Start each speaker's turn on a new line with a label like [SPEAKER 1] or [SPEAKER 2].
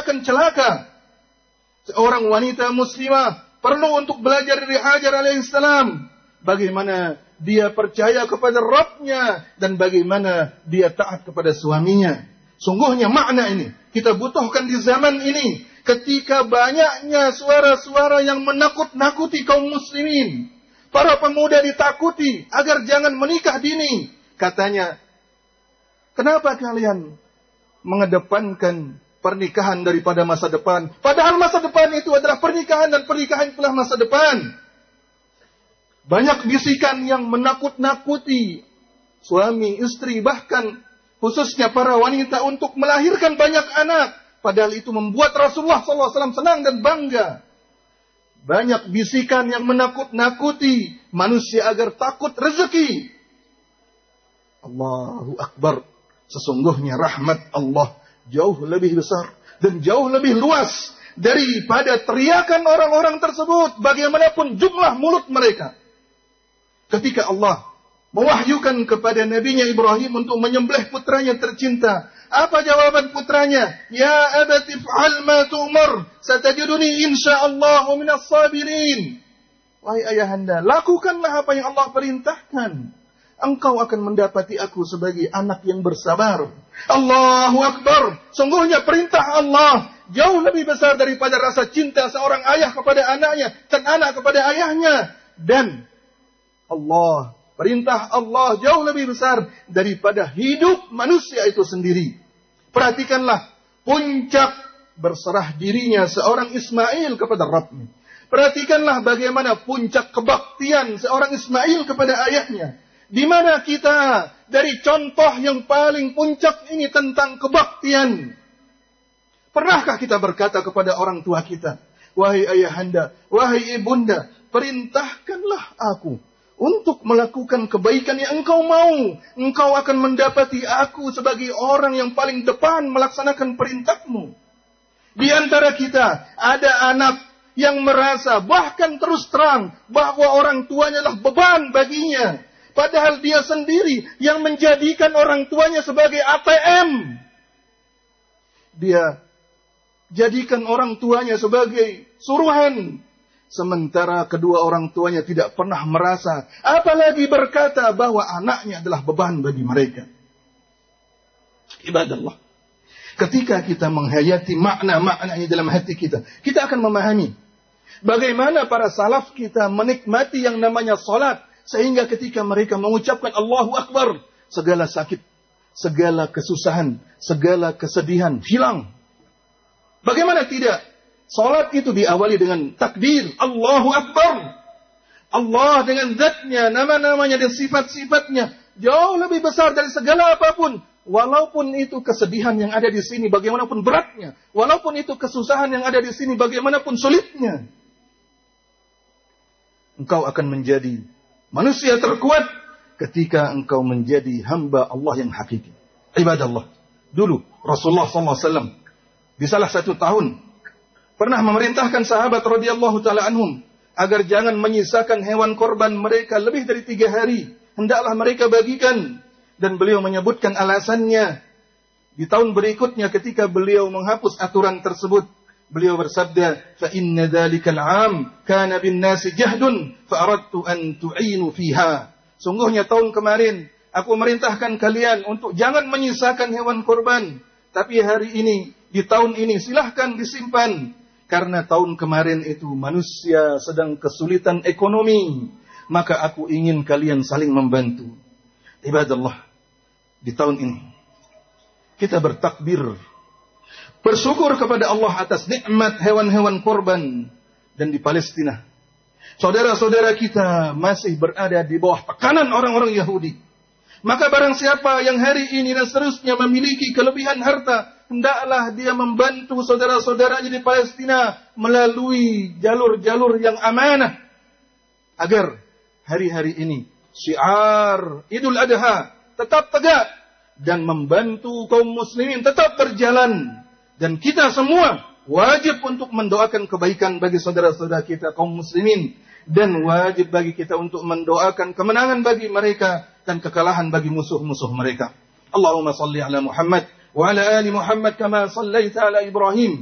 [SPEAKER 1] akan celaka. Seorang wanita muslimah perlu untuk belajar dari Hajar alaihissalam. Bagaimana dia percaya kepada Rabbnya dan bagaimana dia taat kepada suaminya. Sungguhnya makna ini kita butuhkan di zaman ini, ketika banyaknya suara-suara yang menakut-nakuti kaum muslimin. Para pemuda ditakuti agar jangan menikah dini. Katanya, kenapa kalian mengedepankan pernikahan daripada masa depan? Padahal masa depan itu adalah pernikahan, dan pernikahan itulah masa depan. Banyak bisikan yang menakut-nakuti suami, istri, bahkan khususnya para wanita untuk melahirkan banyak anak. Padahal itu membuat Rasulullah SAW senang dan bangga. Banyak bisikan yang menakut-nakuti manusia agar takut rezeki. Allahu Akbar. Sesungguhnya rahmat Allah jauh lebih besar dan jauh lebih luas daripada teriakan orang-orang tersebut, bagaimanapun jumlah mulut mereka. Ketika Allah mewahyukan kepada nabinya Ibrahim untuk menyembelih putranya tercinta, apa jawaban putranya? Ya abati fa'al ma tu'mar, satajiduni insyaallah minas sabirin. Wahai ayahanda, lakukanlah apa yang Allah perintahkan. Engkau akan mendapati aku sebagai anak yang bersabar. Allahu Akbar. Sungguhnya perintah Allah jauh lebih besar daripada rasa cinta seorang ayah kepada anaknya dan anak kepada ayahnya. Dan perintah Allah jauh lebih besar daripada hidup manusia itu sendiri. Perhatikanlah puncak berserah dirinya seorang Ismail kepada Rabbnya. Perhatikanlah bagaimana puncak kebaktian seorang Ismail kepada ayahnya. Di mana kita dari contoh yang paling puncak ini tentang kebaktian? Pernahkah kita berkata kepada orang tua kita, wahai ayahanda, wahai ibunda, perintahkanlah aku untuk melakukan kebaikan yang engkau mau. Engkau akan mendapati aku sebagai orang yang paling depan melaksanakan perintahmu. Di antara kita ada anak yang merasa bahkan terus terang bahwa orang tuanya adalah beban baginya. Padahal dia sendiri yang menjadikan orang tuanya sebagai ATM. Dia jadikan orang tuanya sebagai suruhan. Sementara kedua orang tuanya tidak pernah merasa, apalagi berkata bahwa anaknya adalah beban bagi mereka. Ibadallah. Ketika kita menghayati makna-makna ini dalam hati kita, kita akan memahami bagaimana para salaf kita menikmati yang namanya salat. Sehingga ketika mereka mengucapkan Allahu Akbar, segala sakit, segala kesusahan, segala kesedihan hilang. Bagaimana tidak? Salat itu diawali dengan takbir, Allahu Akbar. Allah dengan zatnya, nama-namanya dan sifat-sifatnya jauh lebih besar dari segala apapun. Walaupun itu kesedihan yang ada di sini, bagaimanapun beratnya. Walaupun itu kesusahan yang ada di sini, bagaimanapun sulitnya. Engkau akan menjadi manusia terkuat ketika engkau menjadi hamba Allah yang hakiki. Ibadallah. Dulu Rasulullah SAW di salah satu tahun pernah memerintahkan sahabat radhiyallahu taala anhum agar jangan menyisakan hewan korban mereka lebih dari 3 hari. Hendaklah mereka bagikan. Dan beliau menyebutkan alasannya. Di tahun berikutnya ketika beliau menghapus aturan tersebut, beliau bersabda, fa inna dzalikal 'am kana bin nasi jahdun fa aradtu an tu'inu fiha. Sungguhnya tahun kemarin aku merintahkan kalian untuk jangan menyisakan hewan korban, tapi hari ini, di tahun ini silahkan disimpan. Karena tahun kemarin itu manusia sedang kesulitan ekonomi, maka aku ingin kalian saling membantu. Ibadallah, di tahun ini kita bertakbir, bersyukur kepada Allah atas nikmat hewan-hewan korban. Dan di Palestina, saudara-saudara kita masih berada di bawah tekanan orang-orang Yahudi. Maka barang siapa yang hari ini dan seterusnya memiliki kelebihan harta, hendaklah dia membantu saudara-saudaranya di Palestina melalui jalur-jalur yang amanah. Agar hari-hari ini syiar Idul Adha tetap tegak dan membantu kaum muslimin tetap berjalan. Dan kita semua wajib untuk mendoakan kebaikan bagi saudara-saudara kita kaum muslimin. Dan wajib bagi kita untuk mendoakan kemenangan bagi mereka dan kekalahan bagi musuh-musuh mereka. Allahumma salli ala Muhammad wa ala ali Muhammad kama sallaita ala Ibrahim